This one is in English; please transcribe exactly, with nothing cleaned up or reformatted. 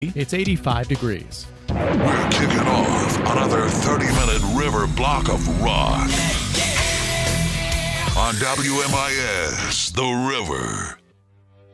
It's eighty-five degrees. We're kicking off another thirty-minute river block of rock on W M I S, The River.